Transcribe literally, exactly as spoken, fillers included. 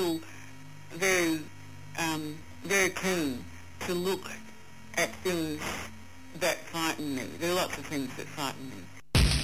still very, um, very keen to look at things that frighten me. There are lots of things that frighten me.